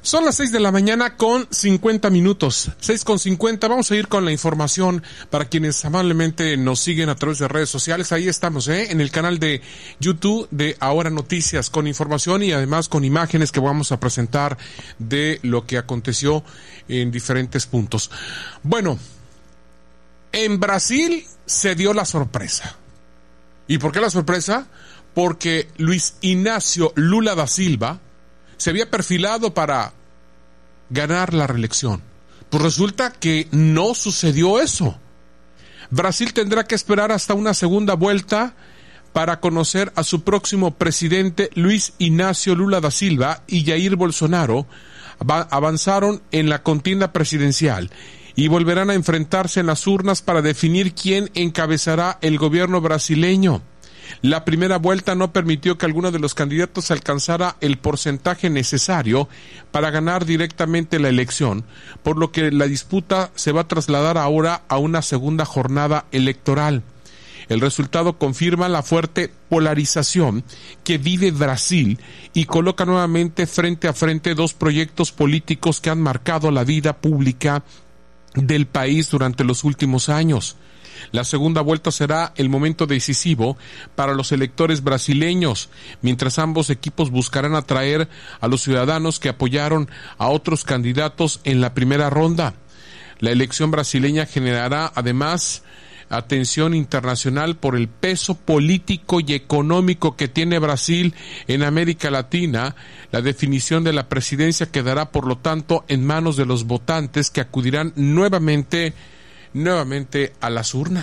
Son las 6 de la mañana con 50 minutos. 6:50. Vamos a ir con la información para quienes amablemente nos siguen a través de redes sociales. Ahí estamos, en el canal de YouTube de Ahora Noticias, con información y además con imágenes que vamos a presentar de lo que aconteció en diferentes puntos. Bueno, en Brasil se dio la sorpresa. ¿Y por qué la sorpresa? Porque Luiz Inácio Lula da Silva se había perfilado para ganar la reelección. Pues resulta que no sucedió eso. Brasil tendrá que esperar hasta una segunda vuelta para conocer a su próximo presidente. Luiz Inácio Lula da Silva y Jair Bolsonaro avanzaron en la contienda presidencial y volverán a enfrentarse en las urnas para definir quién encabezará el gobierno brasileño. La primera vuelta no permitió que alguno de los candidatos alcanzara el porcentaje necesario para ganar directamente la elección, por lo que la disputa se va a trasladar ahora a una segunda jornada electoral. El resultado confirma la fuerte polarización que vive Brasil y coloca nuevamente frente a frente dos proyectos políticos que han marcado la vida pública del país durante los últimos años. La segunda vuelta será el momento decisivo para los electores brasileños, mientras ambos equipos buscarán atraer a los ciudadanos que apoyaron a otros candidatos en la primera ronda. La elección brasileña generará además atención internacional por el peso político y económico que tiene Brasil en América Latina. La definición de la presidencia quedará, por lo tanto, en manos de los votantes que acudirán nuevamente a las urnas.